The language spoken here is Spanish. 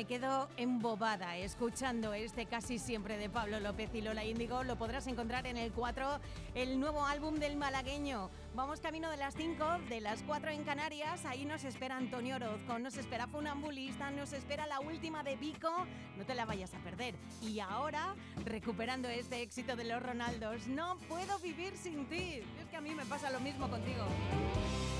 me quedo embobada escuchando este Casi Siempre de Pablo López y Lola Índigo. Lo podrás encontrar en el 4, el nuevo álbum del malagueño. Vamos camino de las 5, de las 4 en Canarias. Ahí nos espera Antonio Orozco, nos espera Funambulista, nos espera la última de Vico. No te la vayas a perder. Y ahora, recuperando este éxito de los Ronaldos, No puedo vivir sin ti. Es que a mí me pasa lo mismo contigo.